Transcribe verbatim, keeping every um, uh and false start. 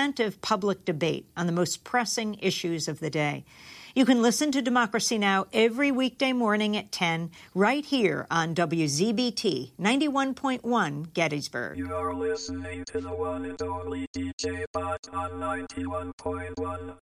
substantive public debate on the most pressing issues of the day. You can listen to Democracy Now! Every weekday morning at ten, right here on W Z B T ninety-one point one Gettysburg. You are listening to the one and only D J Bot on ninety-one point one.